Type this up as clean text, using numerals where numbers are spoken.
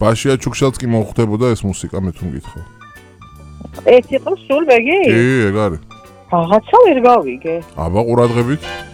ბაშია ჩუქშელს კი მოხვდებოდა ეს მუსიკა მე თუ მგითხო. ეს იყო სულ ბეგი? კი, ეგ არის. რაღაცა ვერ გავიგე. აბა ყურადღებით.